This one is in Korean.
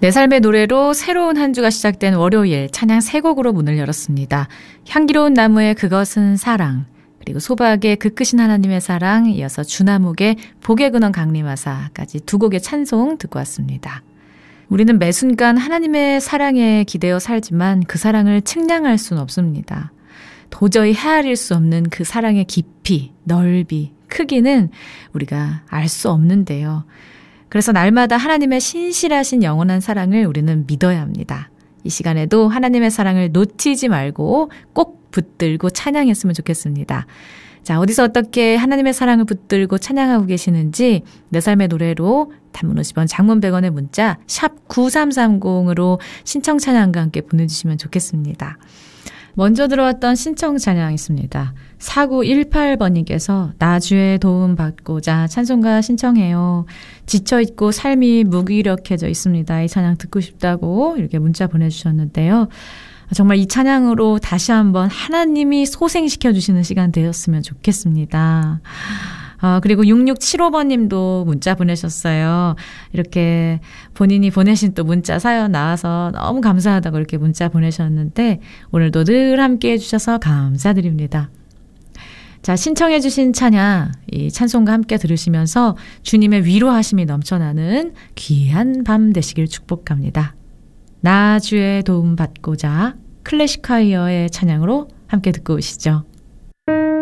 내 삶의 노래로 새로운 한 주가 시작된 월요일 찬양 세 곡으로 문을 열었습니다. 향기로운 나무의 그것은 사랑, 그리고 소박의 그 크신 하나님의 사랑, 이어서 주나묵의 복의 근원 강림하사까지 두 곡의 찬송 듣고 왔습니다. 우리는 매 순간 하나님의 사랑에 기대어 살지만 그 사랑을 측량할 수는 없습니다. 도저히 헤아릴 수 없는 그 사랑의 깊이, 넓이, 크기는 우리가 알 수 없는데요. 그래서 날마다 하나님의 신실하신 영원한 사랑을 우리는 믿어야 합니다. 이 시간에도 하나님의 사랑을 놓치지 말고 꼭 붙들고 찬양했으면 좋겠습니다. 자, 어디서 어떻게 하나님의 사랑을 붙들고 찬양하고 계시는지 내 삶의 노래로 단문 50원, 장문 100원의 문자 샵 9330으로 신청 찬양과 함께 보내주시면 좋겠습니다. 먼저 들어왔던 신청 찬양 있습니다. 4918번님께서 나주의 도움 받고자 찬송가 신청해요. 지쳐있고 삶이 무기력해져 있습니다. 이 찬양 듣고 싶다고 이렇게 문자 보내주셨는데요. 정말 이 찬양으로 다시 한번 하나님이 소생시켜주시는 시간 되었으면 좋겠습니다. 그리고 6675번님도 문자 보내셨어요. 이렇게 본인이 보내신 또 문자 사연 나와서 너무 감사하다고 이렇게 문자 보내셨는데 오늘도 늘 함께 해주셔서 감사드립니다. 자, 신청해 주신 찬양, 이 찬송과 함께 들으시면서 주님의 위로하심이 넘쳐나는 귀한 밤 되시길 축복합니다. 나 주의 도움 받고자 클래식콰이어의 찬양으로 함께 듣고 오시죠.